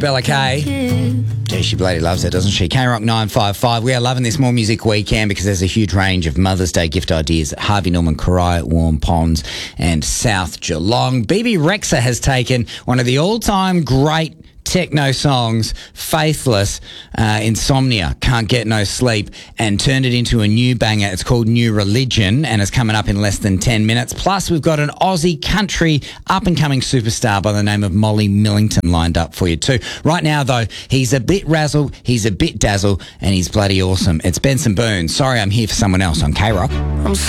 Bella Kay. Gee, she bloody loves it, doesn't she? K-Rock 955. We are loving this More Music Weekend because there's a huge range of Mother's Day gift ideas at Harvey Norman, Corai, Warm Ponds and South Geelong. BB Rexa has taken one of the all-time great techno songs, Faithless, Insomnia, Can't Get No Sleep, and turned it into a new banger. It's called New Religion and it's coming up in less than 10 minutes. Plus, we've got an Aussie country up-and-coming superstar by the name of Molly Millington lined up for you too. Right now, though, he's a bit razzle, he's a bit dazzle, and he's bloody awesome. It's Benson Boone. Sorry, I'm here for someone else on K-Rock.